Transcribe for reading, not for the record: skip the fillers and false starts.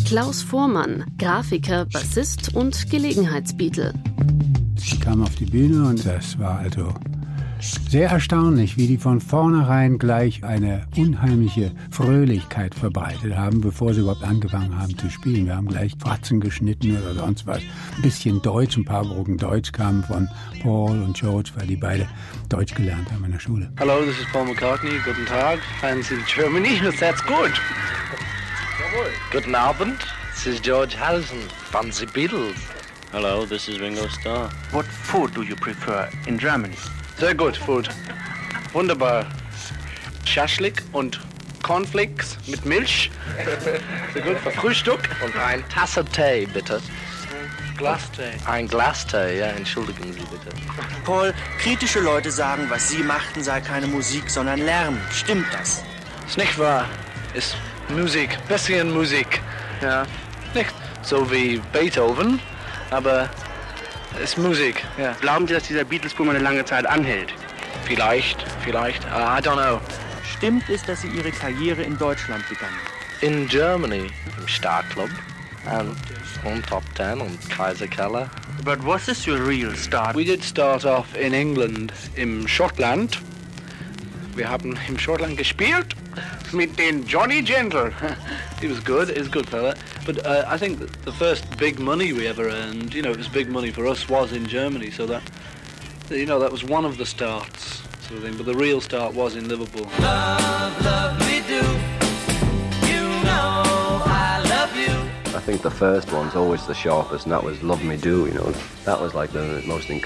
Klaus Voormann, Grafiker, Bassist und Gelegenheitsbeatle. Ich kam auf die Bühne und das war also sehr erstaunlich, wie die von vornherein gleich eine unheimliche Fröhlichkeit verbreitet haben, bevor sie überhaupt angefangen haben zu spielen. Wir haben gleich Fratzen geschnitten oder sonst was. Ein bisschen Deutsch, ein paar Brocken Deutsch kamen von Paul und George, weil die beide Deutsch gelernt haben in der Schule. Hello, this is Paul McCartney. Guten Tag. Fans in Germany. That's good. Guten Abend. This is George Harrison. Fancy Beatles. Hello, this is Ringo Starr. What food do you prefer in Germany? Sehr gut, Food. Wunderbar. Schaschlik und Cornflakes mit Milch. Sehr gut für Frühstück. Und ein Tasse Tee, bitte. Glastee. Ein Glastee, ja, entschuldigen Sie bitte. Paul, kritische Leute sagen, was Sie machten, sei keine Musik, sondern Lärm. Stimmt das? Ist nicht wahr. Ist Musik. Bisschen Musik. Ja. Nicht so wie Beethoven, aber ist Musik. Ja. Glauben Sie, dass dieser Beatles-Boom eine lange Zeit anhält? Vielleicht. I don't know. Stimmt es, dass Sie Ihre Karriere in Deutschland begannen? In Germany, im Starclub und Top Ten und Kaiserkeller. But was this your real start? We did start off in England, im Schottland. Wir haben im Schottland gespielt mit den Johnny Gentle. He was good fella. But I think that the first big money we ever earned, it was big money for us, was in Germany. So that was one of the starts, sort of thing. But the real start was in Liverpool. Love me do. You know I love you. I think the first one's always the sharpest, and that was Love Me Do, That was like the most